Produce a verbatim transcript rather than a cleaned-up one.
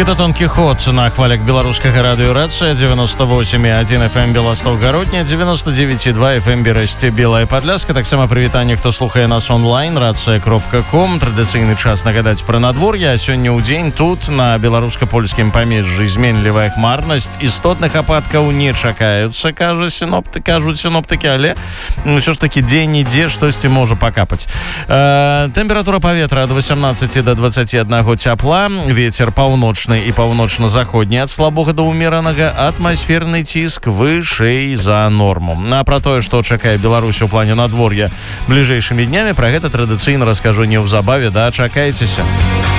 Гэта тонкі ход на хвалях беларускага радыёрацыя девяносто восемь и один эф эм Белосток-Гаротня, девяносто девять и два эф эм Берасце, Белая Падляска. Таксама прывітанне, хто слухае нас онлайн, рацыя кропка ком. Традыцыйны час нагадаць пра надвор'е, а сёння ў дзень тут на беларуска-польскім памежжы зменлівая хмарнасць, істотных ападкаў не чакаюцца, кажа сіноптык, кажуць сіноптыкі, але ўсё ж такі дзе-нідзе штосьці можа пакапаць. Э, тэмпература паветра ад восемнадцати до двадцати одного цяпла, ветер паўночны і паўночна-заходні ад слабога да ўмеранага, атмасферны ціск вышэй за норму. А пра тое, што чакае Беларусь у плане надвор'я бліжэйшымі днямі, пра гэта традыцыйна раскажу неўзабаве, да, чакайцеся.